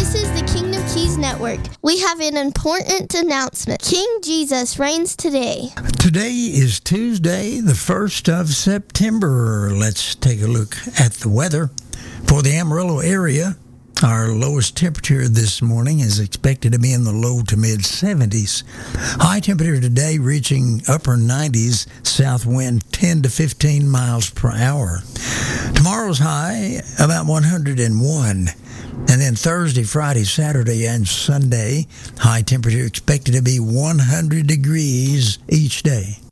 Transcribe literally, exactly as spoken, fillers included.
This is the Kingdom Keys Network. We have an important announcement. King Jesus reigns today. Today is Tuesday, the first of September. Let's take a look at the weather. For the Amarillo area, our lowest temperature this morning is expected to be in the low to mid seventies. High temperature today reaching upper nineties, south wind ten to fifteen miles per hour. Tomorrow's high about one hundred one. And then Thursday, Friday, Saturday, and Sunday, high temperature expected to be one hundred degrees each day.